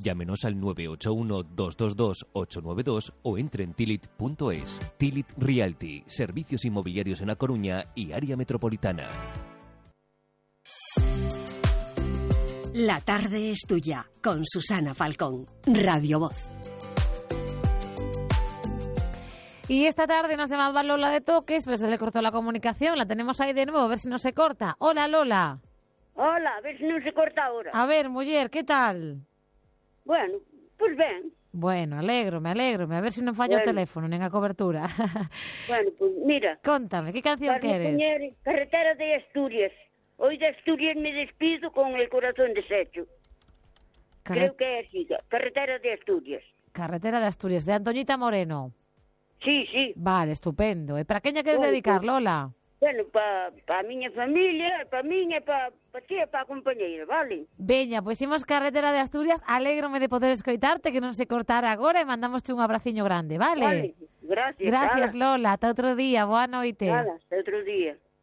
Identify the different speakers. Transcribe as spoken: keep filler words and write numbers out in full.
Speaker 1: Llámenos al nueve ocho uno, dos dos dos, ocho nueve dos o entre en tilit punto es. Tilit Realty, servicios inmobiliarios en A Coruña y área metropolitana.
Speaker 2: La tarde es tuya, con Susana Falcón, Radio Voz.
Speaker 3: Y esta tarde nos llamaba Lola de Toques, pero se le cortó la comunicación. La tenemos ahí de nuevo, a ver si no se corta. Hola, Lola.
Speaker 4: Hola, a ver si non se corta ahora.
Speaker 3: A ver, muller, ¿qué tal?
Speaker 4: Bueno, pues ben.
Speaker 3: Bueno, alégrome, alégrome. A ver si non falla
Speaker 4: Bueno.
Speaker 3: o teléfono, nen a cobertura.
Speaker 4: Bueno, pues mira.
Speaker 3: Contame, ¿qué canción
Speaker 4: Carlos
Speaker 3: quieres?
Speaker 4: Cuñeri, Carretera de Asturias. Hoy de Asturias me despido con el corazón deshecho.
Speaker 3: Carre-
Speaker 4: Creo que es así, Carretera de Asturias.
Speaker 3: Carretera de Asturias, de Antoñita Moreno.
Speaker 4: Sí, sí.
Speaker 3: Vale, estupendo. E para queña queres
Speaker 4: Bueno,
Speaker 3: dedicar,
Speaker 4: pues-
Speaker 3: Lola?
Speaker 4: Bueno, para pa a miña familia, para miña, para pa ti e para a compañeira, vale?
Speaker 3: Veña, pois imos Carretera de Asturias. Alégrome de poder escoitarte, que non se cortara agora, e mandámoste un abraciño grande, vale?
Speaker 4: Vale, gracias.
Speaker 3: Gracias,
Speaker 4: Nada,
Speaker 3: Lola. Ata outro día. Boa noite.
Speaker 4: nada, hasta outro día.